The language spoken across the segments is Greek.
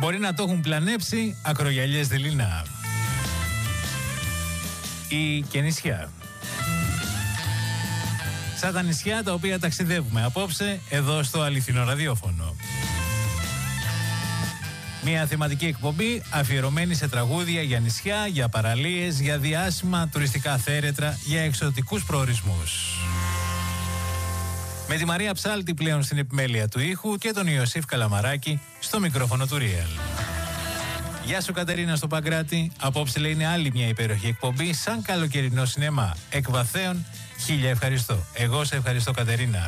Μπορεί να το έχουν πλανέψει ακρογιαλιές δειλινά. Ή και νησιά. Σαν τα νησιά τα οποία ταξιδεύουμε απόψε εδώ στο αληθινό ραδιόφωνο. Μια θεματική εκπομπή αφιερωμένη σε τραγούδια για νησιά, για παραλίες, για διάσημα τουριστικά θέρετρα, για εξωτικούς προορισμούς. Με τη Μαρία Ψάλτη πλέον στην επιμέλεια του ήχου και τον Ιωσήφ Καλαμαράκη στο μικρόφωνο του Real. Γεια σου Κατερίνα στο Παγκράτη. Απόψε λέει είναι άλλη μια υπέροχη εκπομπή σαν καλοκαιρινό σινεμά. Εκ βαθέων, χίλια ευχαριστώ. Εγώ σε ευχαριστώ Κατερίνα.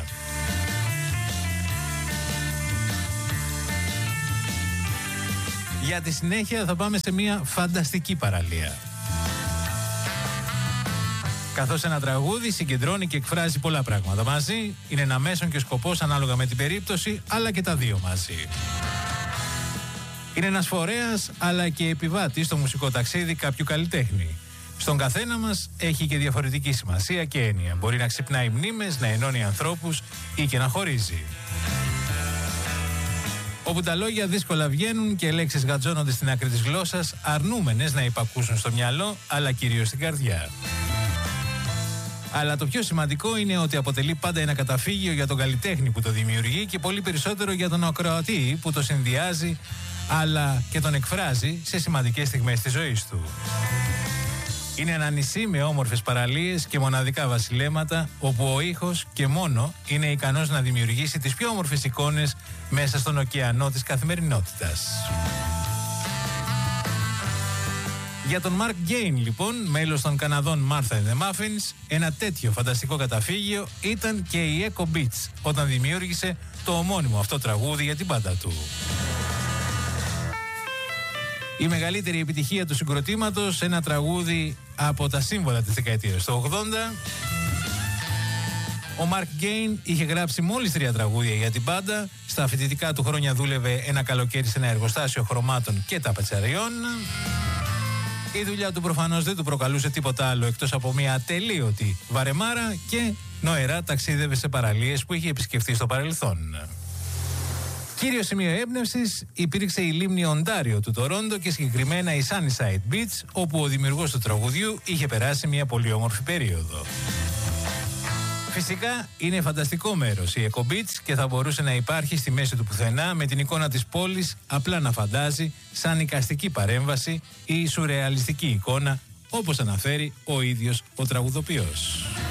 Για τη συνέχεια θα πάμε σε μια φανταστική παραλία. Καθώς ένα τραγούδι συγκεντρώνει και εκφράζει πολλά πράγματα μαζί, είναι ένα μέσον και σκοπός ανάλογα με την περίπτωση, αλλά και τα δύο μαζί. Είναι ένας φορέας, αλλά και επιβάτης στο μουσικό ταξίδι κάποιου καλλιτέχνη. Στον καθένα μας έχει και διαφορετική σημασία και έννοια. Μπορεί να ξυπνάει μνήμες, να ενώνει ανθρώπους ή και να χωρίζει. Όπου τα λόγια δύσκολα βγαίνουν και λέξεις γατζώνονται στην άκρη της γλώσσας, αρνούμενες να υπακούσουν στο μυαλό, αλλά κυρίως στην καρδιά. Αλλά το πιο σημαντικό είναι ότι αποτελεί πάντα ένα καταφύγιο για τον καλλιτέχνη που το δημιουργεί και πολύ περισσότερο για τον ακροατή που το συνδυάζει, αλλά και τον εκφράζει σε σημαντικές στιγμές της ζωής του. Είναι ένα νησί με όμορφες παραλίες και μοναδικά βασιλέματα, όπου ο ήχος και μόνο είναι ικανός να δημιουργήσει τις πιο όμορφες εικόνες μέσα στον ωκεανό της καθημερινότητας. Για τον Mark Gain, λοιπόν, μέλος των Καναδών Martha and the Muffins, ένα τέτοιο φανταστικό καταφύγιο ήταν και η Echo Beach, όταν δημιούργησε το ομώνυμο αυτό τραγούδι για την μπάντα του. Η μεγαλύτερη επιτυχία του συγκροτήματος, ένα τραγούδι από τα σύμβολα της δεκαετίας του 80. Ο Mark Gain είχε γράψει μόλις 3 τραγούδια για την μπάντα. Στα φοιτητικά του χρόνια δούλευε ένα καλοκαίρι σε ένα εργοστάσιο χρωμάτων και ταπετσαριών. Η δουλειά του προφανώς δεν του προκαλούσε τίποτα άλλο εκτός από μια ατελείωτη βαρεμάρα και νοερά ταξίδευε σε παραλίες που είχε επισκεφτεί στο παρελθόν. Κύριο σημείο έμπνευσης υπήρξε η λίμνη Οντάριο του Τορόντο και συγκεκριμένα η Sunnyside Beach, όπου ο δημιουργός του τραγουδιού είχε περάσει μια πολύ όμορφη περίοδο. Φυσικά είναι φανταστικό μέρος η Echo Beach και θα μπορούσε να υπάρχει στη μέση του πουθενά με την εικόνα της πόλης απλά να φαντάζει σαν εικαστική παρέμβαση ή σουρεαλιστική εικόνα, όπως αναφέρει ο ίδιος ο τραγουδοποιός.